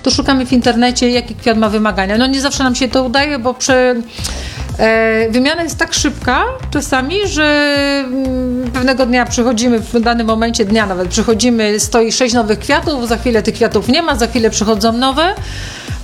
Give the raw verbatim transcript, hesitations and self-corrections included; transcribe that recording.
to szukamy w internecie, jaki kwiat ma wymagania. No nie zawsze nam się to udaje, bo przy, e, wymiana jest tak szybka czasami, że m, pewnego dnia przychodzimy, w danym momencie dnia nawet przychodzimy, stoi sześć nowych kwiatów, za chwilę tych kwiatów nie ma, za chwilę przychodzą nowe.